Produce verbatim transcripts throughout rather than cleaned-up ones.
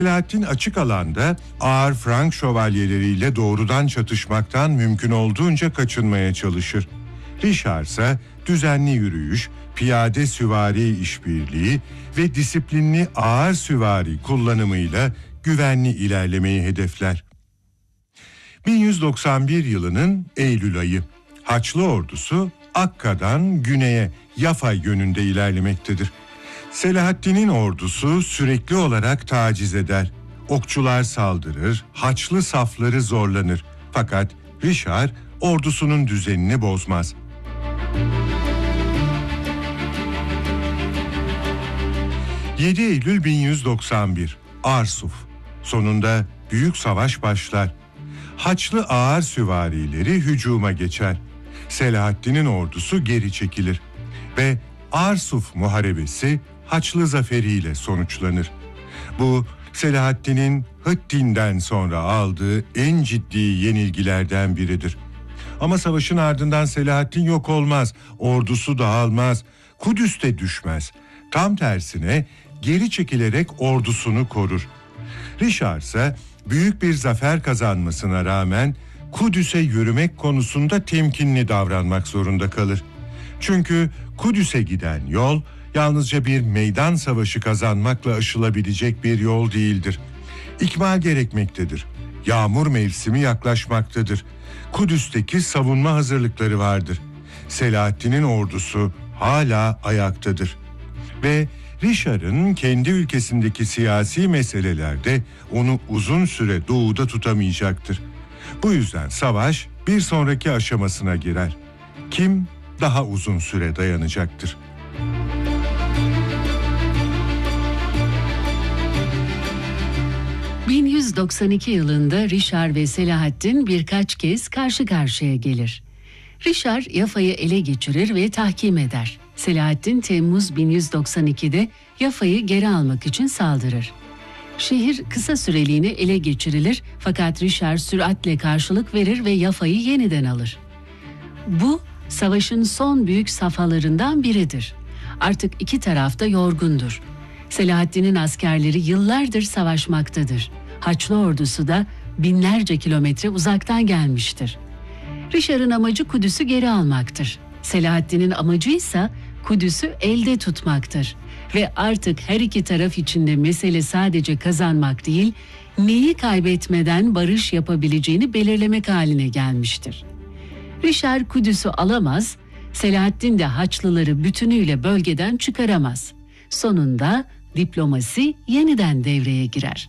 Selahaddin açık alanda ağır Frank şövalyeleriyle doğrudan çatışmaktan mümkün olduğunca kaçınmaya çalışır. Richard ise düzenli yürüyüş, piyade süvari işbirliği ve disiplinli ağır süvari kullanımıyla güvenli ilerlemeyi hedefler. bin yüz doksan bir yılının Eylül ayı. Haçlı ordusu Akka'dan güneye Yafa yönünde ilerlemektedir. Selahaddin'in ordusu sürekli olarak taciz eder. Okçular saldırır, Haçlı safları zorlanır. Fakat Richard ordusunun düzenini bozmaz. yedi Eylül bin yüz doksan bir. Arsuf. Sonunda büyük savaş başlar. Haçlı ağır süvarileri hücuma geçer. Selahaddin'in ordusu geri çekilir ve Arsuf muharebesi Haçlı zaferiyle sonuçlanır. Bu Selahaddin'in Hıttin'den sonra aldığı en ciddi yenilgilerden biridir. Ama savaşın ardından Selahaddin yok olmaz, ordusu dağılmaz, Kudüs de düşmez. Tam tersine geri çekilerek ordusunu korur. Richard ise büyük bir zafer kazanmasına rağmen Kudüs'e yürümek konusunda temkinli davranmak zorunda kalır. Çünkü Kudüs'e giden yol yalnızca bir meydan savaşı kazanmakla aşılabilecek bir yol değildir. İkmal gerekmektedir. Yağmur mevsimi yaklaşmaktadır. Kudüs'teki savunma hazırlıkları vardır. Selahaddin'in ordusu hala ayaktadır. Ve Richard'ın kendi ülkesindeki siyasi meselelerde onu uzun süre doğuda tutamayacaktır. Bu yüzden savaş bir sonraki aşamasına girer. Kim daha uzun süre dayanacaktır? bin yüz doksan iki yılında Richard ve Selahaddin birkaç kez karşı karşıya gelir. Richard Yafa'yı ele geçirir ve tahkim eder. Selahaddin Temmuz bin yüz doksan ikide Yafa'yı geri almak için saldırır. Şehir kısa süreliğine ele geçirilir fakat Richard süratle karşılık verir ve Yafa'yı yeniden alır. Bu savaşın son büyük safhalarından biridir. Artık iki taraf da yorgundur. Selahaddin'in askerleri yıllardır savaşmaktadır. Haçlı ordusu da binlerce kilometre uzaktan gelmiştir. Richard'ın amacı Kudüs'ü geri almaktır. Selahaddin'in amacı ise Kudüs'ü elde tutmaktır. Ve artık her iki taraf için de mesele sadece kazanmak değil, neyi kaybetmeden barış yapabileceğini belirlemek haline gelmiştir. Richard Kudüs'ü alamaz, Selahaddin de Haçlıları bütünüyle bölgeden çıkaramaz. Sonunda diplomasi yeniden devreye girer.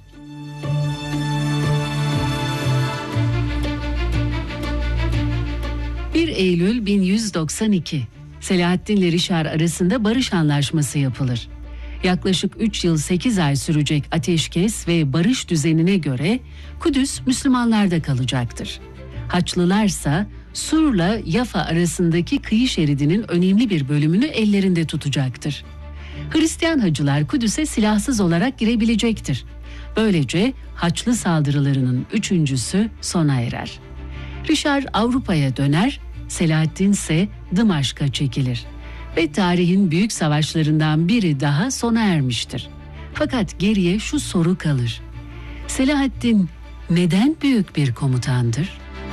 bir Eylül bin yüz doksan iki. Selahaddin ile Richard arasında barış anlaşması yapılır. Yaklaşık üç yıl sekiz ay sürecek ateşkes ve barış düzenine göre Kudüs Müslümanlarda kalacaktır. Haçlılarsa Sur'la Yafa arasındaki kıyı şeridinin önemli bir bölümünü ellerinde tutacaktır. Hristiyan hacılar Kudüs'e silahsız olarak girebilecektir. Böylece Haçlı saldırılarının üçüncüsü sona erer. Richard Avrupa'ya döner, Selahaddin ise Dımaşk'a çekilir. Ve tarihin büyük savaşlarından biri daha sona ermiştir. Fakat geriye şu soru kalır: Selahaddin neden büyük bir komutandır?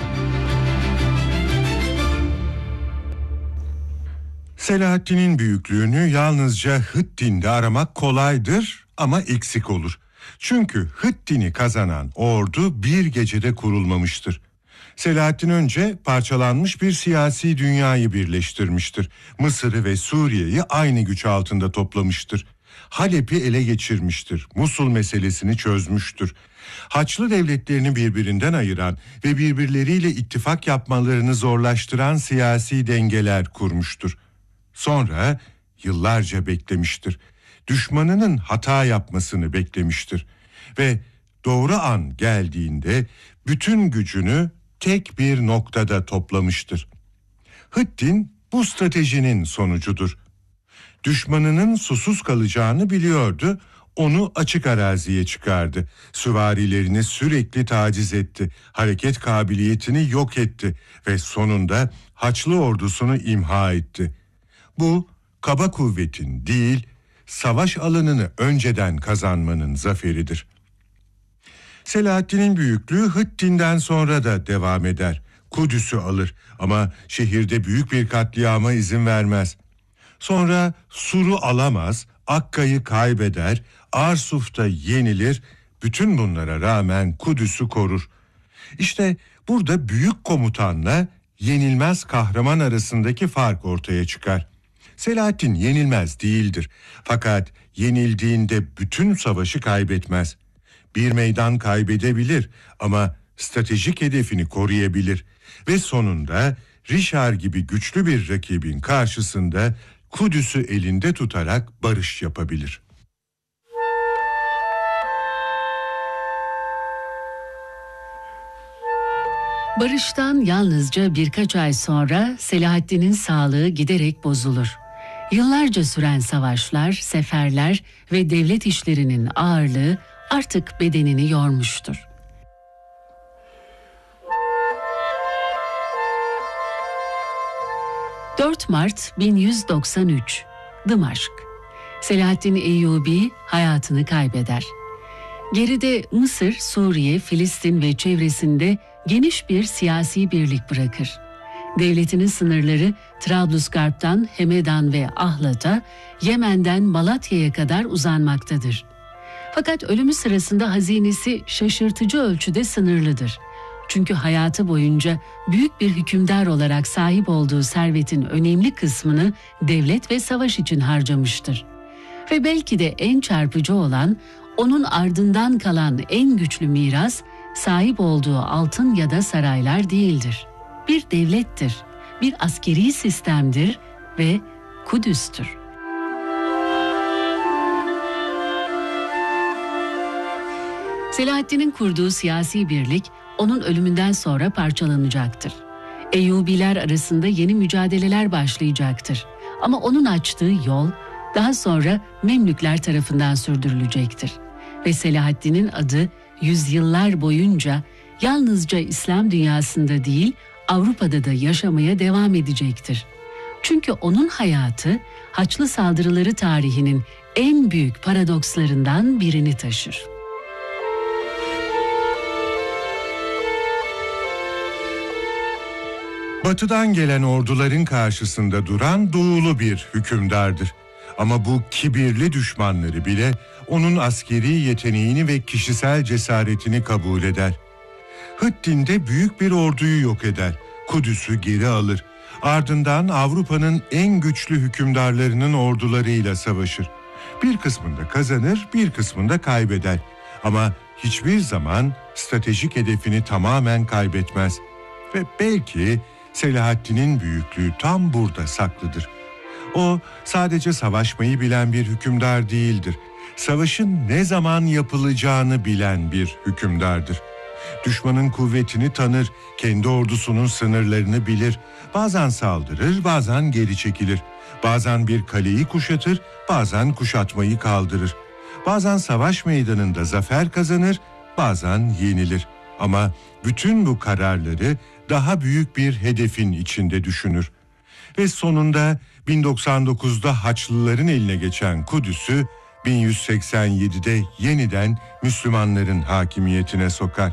Selahaddin'in büyüklüğünü yalnızca Hıttin'de aramak kolaydır ama eksik olur. Çünkü Hıttin'i kazanan ordu bir gecede kurulmamıştır. Selahaddin önce parçalanmış bir siyasi dünyayı birleştirmiştir. Mısır'ı ve Suriye'yi aynı güç altında toplamıştır. Halep'i ele geçirmiştir. Musul meselesini çözmüştür. Haçlı devletlerini birbirinden ayıran ve birbirleriyle ittifak yapmalarını zorlaştıran siyasi dengeler kurmuştur. Sonra yıllarca beklemiştir. Düşmanının hata yapmasını beklemiştir. Ve doğru an geldiğinde bütün gücünü tek bir noktada toplamıştır. Hıttin bu stratejinin sonucudur. Düşmanının susuz kalacağını biliyordu, onu açık araziye çıkardı. Süvarilerini sürekli taciz etti, hareket kabiliyetini yok etti ve sonunda Haçlı ordusunu imha etti. Bu, kaba kuvvetin değil, savaş alanını önceden kazanmanın zaferidir. Selahaddin'in büyüklüğü Hıttin'den sonra da devam eder. Kudüs'ü alır ama şehirde büyük bir katliama izin vermez. Sonra Sur'u alamaz, Akka'yı kaybeder, Arsuf'ta yenilir, bütün bunlara rağmen Kudüs'ü korur. İşte burada büyük komutanla yenilmez kahraman arasındaki fark ortaya çıkar. Selahaddin yenilmez değildir. Fakat yenildiğinde bütün savaşı kaybetmez. Bir meydan kaybedebilir ama stratejik hedefini koruyabilir. Ve sonunda Rişar gibi güçlü bir rakibin karşısında Kudüs'ü elinde tutarak barış yapabilir. Barıştan yalnızca birkaç ay sonra Selahaddin'in sağlığı giderek bozulur. Yıllarca süren savaşlar, seferler ve devlet işlerinin ağırlığı artık bedenini yormuştur. dört Mart bin yüz doksan üç, Dımaşk. Selahaddin Eyyubi hayatını kaybeder. Geride Mısır, Suriye, Filistin ve çevresinde geniş bir siyasi birlik bırakır. Devletinin sınırları Trablusgarp'tan Hemedan ve Ahlat'a, Yemen'den Malatya'ya kadar uzanmaktadır. Fakat ölümü sırasında hazinesi şaşırtıcı ölçüde sınırlıdır. Çünkü hayatı boyunca büyük bir hükümdar olarak sahip olduğu servetin önemli kısmını devlet ve savaş için harcamıştır. Ve belki de en çarpıcı olan, onun ardından kalan en güçlü miras, sahip olduğu altın ya da saraylar değildir. Bir devlettir, bir askeri sistemdir ve Kudüs'tür. Selahaddin'in kurduğu siyasi birlik, onun ölümünden sonra parçalanacaktır. Eyyubiler arasında yeni mücadeleler başlayacaktır. Ama onun açtığı yol, daha sonra Memlükler tarafından sürdürülecektir. Ve Selahaddin'in adı yüzyıllar boyunca yalnızca İslam dünyasında değil, Avrupa'da da yaşamaya devam edecektir. Çünkü onun hayatı Haçlı saldırıları tarihinin en büyük paradokslarından birini taşır. Batıdan gelen orduların karşısında duran doğulu bir hükümdardır. Ama bu kibirli düşmanları bile onun askeri yeteneğini ve kişisel cesaretini kabul eder. Hıttin'de büyük bir orduyu yok eder, Kudüs'ü geri alır. Ardından Avrupa'nın en güçlü hükümdarlarının ordularıyla savaşır. Bir kısmında kazanır, bir kısmında kaybeder. Ama hiçbir zaman stratejik hedefini tamamen kaybetmez. Ve belki Selahaddin'in büyüklüğü tam burada saklıdır. O sadece savaşmayı bilen bir hükümdar değildir. Savaşın ne zaman yapılacağını bilen bir hükümdardır. Düşmanın kuvvetini tanır, kendi ordusunun sınırlarını bilir. Bazen saldırır, bazen geri çekilir. Bazen bir kaleyi kuşatır, bazen kuşatmayı kaldırır. Bazen savaş meydanında zafer kazanır, bazen yenilir. Ama bütün bu kararları daha büyük bir hedefin içinde düşünür. Ve sonunda bin doksan dokuzda Haçlıların eline geçen Kudüs'ü bin yüz seksen yedide yeniden Müslümanların hakimiyetine sokar.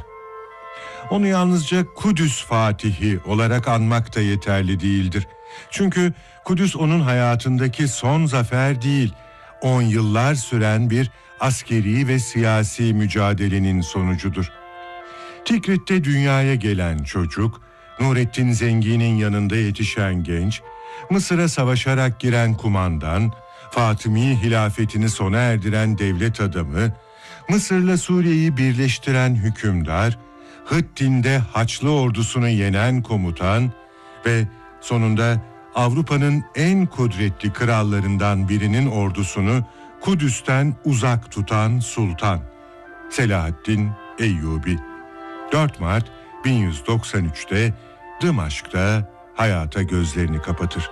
Onu yalnızca Kudüs Fatihi olarak anmak da yeterli değildir. Çünkü Kudüs onun hayatındaki son zafer değil, on yıllar süren bir askeri ve siyasi mücadelenin sonucudur. Tikrit'te dünyaya gelen çocuk, Nurettin Zengi'nin yanında yetişen genç, Mısır'a savaşarak giren kumandan, Fatımi hilafetini sona erdiren devlet adamı, Mısır'la Suriye'yi birleştiren hükümdar, Hıttin'de Haçlı ordusunu yenen komutan ve sonunda Avrupa'nın en kudretli krallarından birinin ordusunu Kudüs'ten uzak tutan sultan, Selahaddin Eyyubi. dört Mart bin yüz doksan üçte Dımaşk'ta hayata gözlerini kapatır.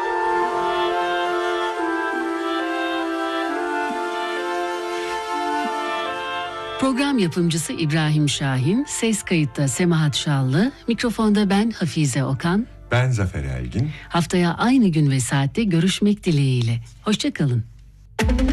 Program yapımcısı İbrahim Şahin, ses kayıtta Semahat Şallı, mikrofonda ben Hafize Okan. Ben Zafer Elgin. Haftaya aynı gün ve saatte görüşmek dileğiyle. Hoşça kalın.